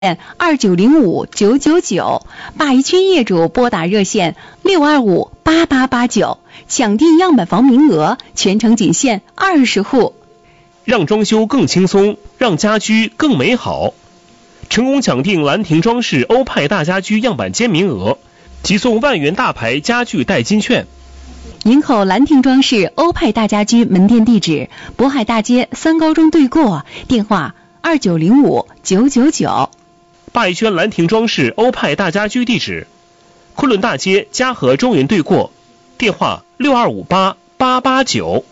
2905-999，鲅鱼圈业主拨打热线625-8889，抢定样板房名额，全程仅限20户。 让装修更轻松，让家居更美好。成功抢定兰亭装饰欧派大家居样板间名额，即送万元大牌家具代金券。 营口兰亭装饰欧派大家居门店地址：渤海大街3高中对过，电话2905-999。 鲅鱼圈兰亭装饰欧派大家居地址：昆仑大街嘉禾中原对过，电话6258889。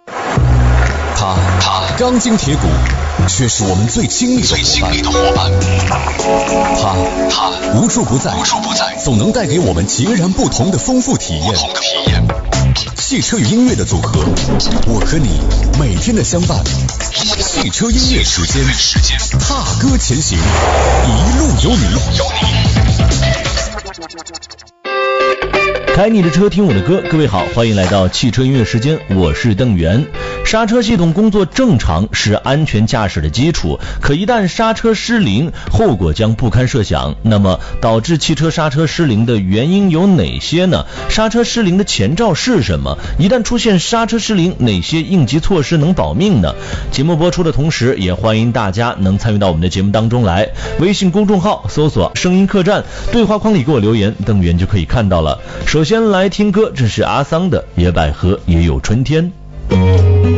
他钢筋铁骨，却是我们最亲密的伙伴。他无处不在，总能带给我们截然不同的丰富体验。汽车与音乐的组合，我和你每天的相伴。汽车音乐时间，踏歌前行，一路有你。 开你的车，听我的歌。各位好，欢迎来到汽车音乐时间，我是邓源。刹车系统工作正常是安全驾驶的基础，可一旦刹车失灵，后果将不堪设想。那么导致汽车刹车失灵的原因有哪些呢？刹车失灵的前兆是什么？一旦出现刹车失灵，哪些应急措施能保命呢？节目播出的同时，也欢迎大家能参与到我们的节目当中来。微信公众号搜索声音客栈，对话框里给我留言，邓源就可以看到了。首先来听歌，这是阿桑的《野百合也有春天》。